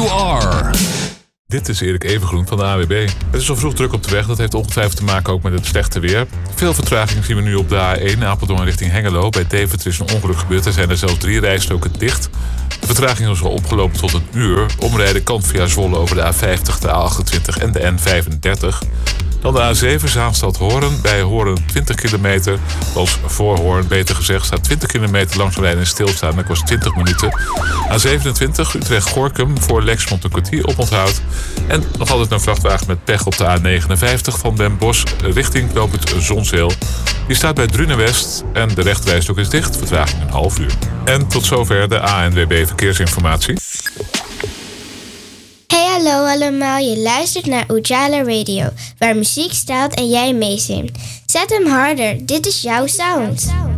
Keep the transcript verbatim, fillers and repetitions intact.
you are. Dit is Erik Evengroen van de A W B. Het is al vroeg druk op de weg. Dat heeft ongetwijfeld te maken ook met het slechte weer. Veel vertraging zien we nu op de A één Apeldoorn richting Hengelo. Bij Deventer is een ongeluk gebeurd. Er zijn er zelfs drie rijstroken dicht. De vertraging is al opgelopen tot een uur. Omrijden kan via Zwolle over de A vijftig, de A achtentwintig en de N vijfendertig. Dan de A zeven Zaanstad-Hoorn. Bij Hoorn twintig kilometer. Als voor Hoorn, beter gezegd, staat twintig kilometer langs de lijn en stilstaan. Dat kost twintig minuten. A zevenentwintig Utrecht-Gorkum voor Lexmond een kwartier oponthoud. En nog altijd een vrachtwagen met pech op de A negenenvijftig van Den Bosch richting knooppunt Zonzeel. Die staat bij Drunenwest en de rechterrijstrook is dicht. Vertraging een half uur. En tot zover de A N W B Verkeersinformatie. Hey hallo allemaal, je luistert naar Ujala Radio, waar muziek staat en jij meezingt. Zet hem harder, dit is jouw sound.